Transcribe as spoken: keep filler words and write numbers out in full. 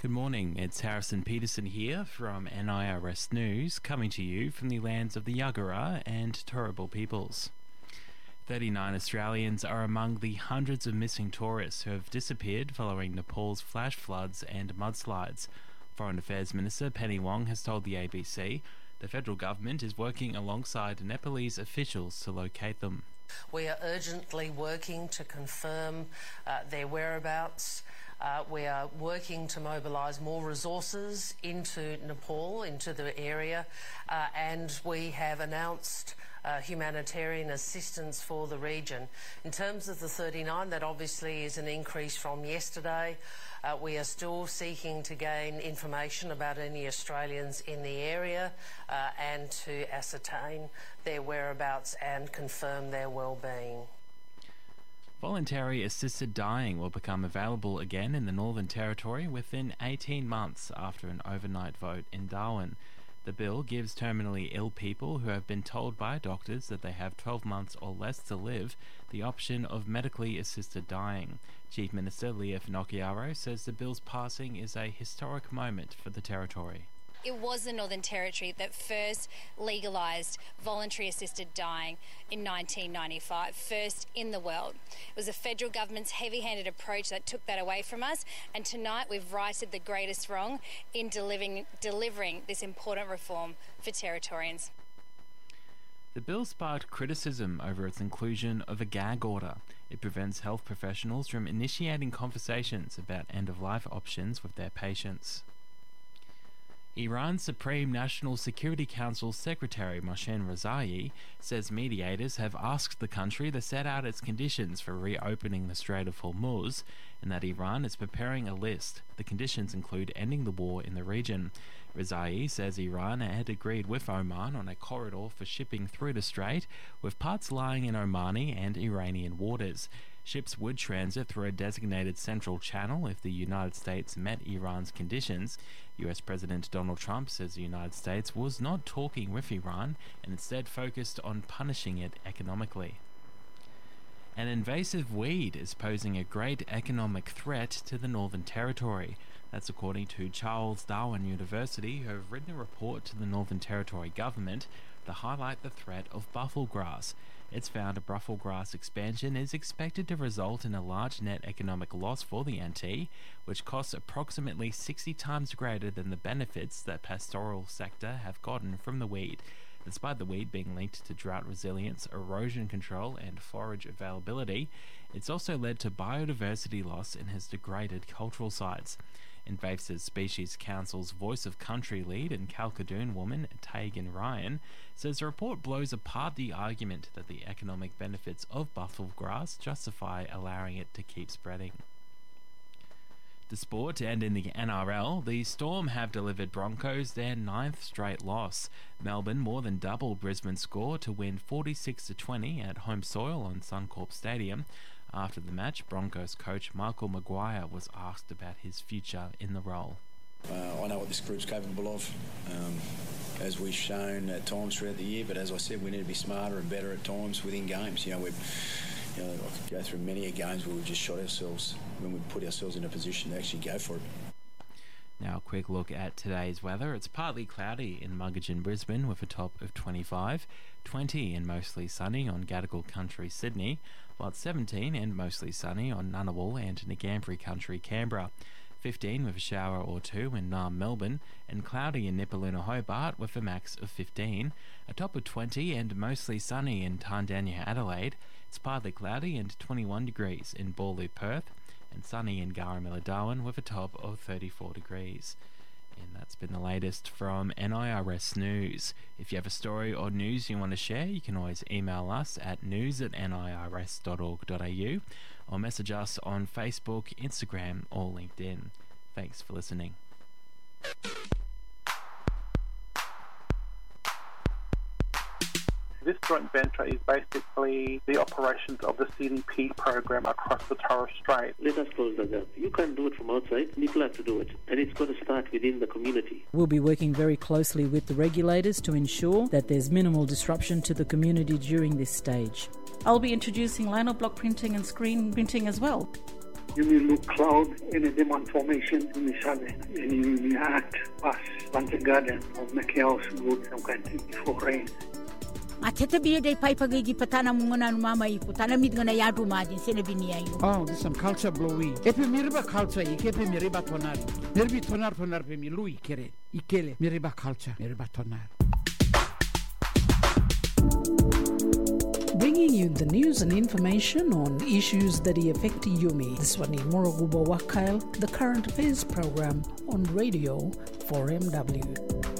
Good morning, it's Harrison Peterson here from N I R S News, coming to you from the lands of the Yagara and Turrbal peoples. thirty-nine Australians are among the hundreds of missing tourists who have disappeared following Nepal's flash floods and mudslides. Foreign Affairs Minister Penny Wong has told the A B C the federal government is working alongside Nepalese officials to locate them. We are urgently working to confirm uh, their whereabouts. Uh, we are working to mobilise more resources into Nepal, into the area, uh, and we have announced uh, humanitarian assistance for the region. In terms of the thirty-nine, that obviously is an increase from yesterday. Uh, we are still seeking to gain information about any Australians in the area uh, and to ascertain their whereabouts and confirm their well-being. Voluntary assisted dying will become available again in the Northern Territory within eighteen months after an overnight vote in Darwin. The bill gives terminally ill people who have been told by doctors that they have twelve months or less to live the option of medically assisted dying. Chief Minister Leah Finocchiaro says the bill's passing is a historic moment for the Territory. It was the Northern Territory that first legalised voluntary assisted dying in nineteen ninety-five, first in the world. It was the federal government's heavy-handed approach that took that away from us, and tonight we've righted the greatest wrong in delivering, delivering this important reform for Territorians. The bill sparked criticism over its inclusion of a gag order. It prevents health professionals from initiating conversations about end-of-life options with their patients. Iran's Supreme National Security Council Secretary Mohsen Rezaei says mediators have asked the country to set out its conditions for reopening the Strait of Hormuz, and that Iran is preparing a list. The conditions include ending the war in the region. Rezaei says Iran had agreed with Oman on a corridor for shipping through the strait, with parts lying in Omani and Iranian waters. Ships would transit through a designated central channel if the United States met Iran's conditions. U S President Donald Trump says the United States was not talking with Iran and instead focused on punishing it economically. An invasive weed is posing a great economic threat to the Northern Territory. That's according to Charles Darwin University, who have written a report to the Northern Territory government to highlight the threat of bufflegrass. It's found a bufflegrass expansion is expected to result in a large net economic loss for the N T, which costs approximately sixty times greater than the benefits that pastoral sector have gotten from the weed. Despite the weed being linked to drought resilience, erosion control, and forage availability, it's also led to biodiversity loss and has degraded cultural sites. Invasive Species Council's Voice of Country lead and Kalkadoon woman, Tegan Ryan, says the report blows apart the argument that the economic benefits of bufflegrass justify allowing it to keep spreading. The sport and in the N R L, the Storm have delivered Broncos their ninth straight loss. Melbourne more than doubled Brisbane's score to win forty-six to twenty at home soil on Suncorp Stadium. After the match, Broncos coach Michael Maguire was asked about his future in the role. Uh, I know what this group's capable of, um, as we've shown at times throughout the year, but as I said, we need to be smarter and better at times within games. You know, we've, you know, I could go through many a games where we've just shot ourselves when we put ourselves in a position to actually go for it. Now a quick look at today's weather. It's partly cloudy in Muggeridge, Brisbane with a top of twenty-five, twenty and mostly sunny on Gadigal Country, Sydney, while it's seventeen and mostly sunny on Ngunnawal and Ngambri Country, Canberra, fifteen with a shower or two in Naarm, Melbourne, and cloudy in Nipaluna, Hobart with a max of fifteen, a top of twenty and mostly sunny in Tandanya, Adelaide. It's partly cloudy and twenty-one degrees in Bawley, Perth, and sunny in Garamilla, Darwin with a top of thirty-four degrees. And that's been the latest from N I R S News. If you have a story or news you want to share, you can always email us at news at n i r s dot org dot a u or message us on Facebook, Instagram or LinkedIn. Thanks for listening. This joint venture is basically the operations of the C D P program across the Torres Strait. Let us close the gap. You can't do it from outside. People have to do it. And it's got to start within the community. We'll be working very closely with the regulators to ensure that there's minimal disruption to the community during this stage. I'll be introducing lino block printing and screen printing as well. Yumi look cloud in a demand formation in the southern. And you act pass plant a garden or make a house good some kind before rain. Atete biye dei pai pagi patana mungana mama I putana mit ngana yadu majin sene binia you. Oh, this some culture blowy. Epe miriba culture I kepe miriba tonari. Mirbi tonar tonar pe mi lui kere. Ikele miriba culture miriba tonar. Bringing you the news and information on issues that affect Yumi. This one is Morogubo Wakail, the current affairs program on radio four M W.